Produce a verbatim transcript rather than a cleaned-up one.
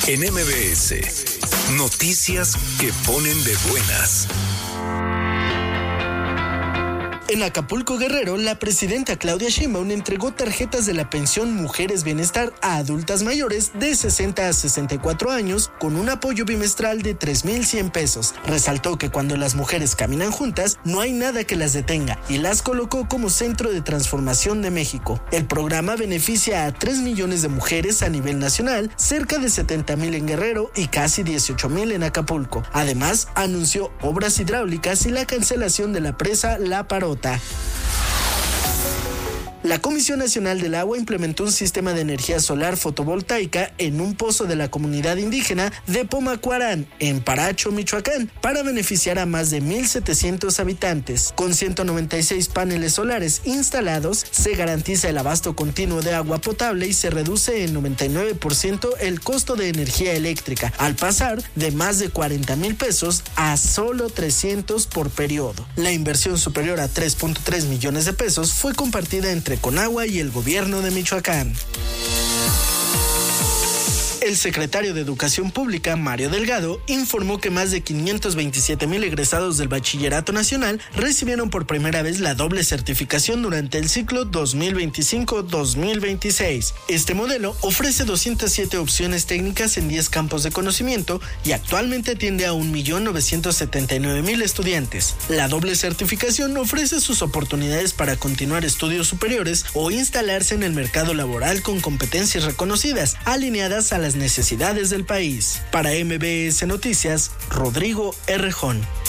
En M B S, noticias que ponen de buenas. En Acapulco, Guerrero, la presidenta Claudia Sheinbaum entregó tarjetas de la pensión Mujeres Bienestar a adultas mayores de sesenta a sesenta y cuatro años con un apoyo bimestral de tres mil cien pesos. Resaltó que cuando las mujeres caminan juntas, no hay nada que las detenga y las colocó como centro de transformación de México. El programa beneficia a tres millones de mujeres a nivel nacional, cerca de setenta mil en Guerrero y casi dieciocho mil en Acapulco. Además, anunció obras hidráulicas y la cancelación de la presa La Parota. La Comisión Nacional del Agua implementó un sistema de energía solar fotovoltaica en un pozo de la comunidad indígena de Pomacuarán, en Paracho, Michoacán, para beneficiar a más de mil setecientos habitantes. Con ciento noventa y seis paneles solares instalados, se garantiza el abasto continuo de agua potable y se reduce en noventa y nueve por ciento el costo de energía eléctrica, al pasar de más de cuarenta mil pesos a solo trescientos por periodo. La inversión superior a tres punto tres millones de pesos fue compartida entre Conagua y el gobierno de Michoacán. El secretario de Educación Pública, Mario Delgado, informó que más de quinientos veintisiete mil egresados del Bachillerato Nacional recibieron por primera vez la doble certificación durante el ciclo dos mil veinticinco dos mil veintiséis. Este modelo ofrece doscientas siete opciones técnicas en diez campos de conocimiento y actualmente atiende a un millón novecientos setenta y nueve mil estudiantes. La doble certificación ofrece sus oportunidades para continuar estudios superiores o instalarse en el mercado laboral con competencias reconocidas, alineadas a las necesidades del país. Para M B S Noticias, Rodrigo Errejón.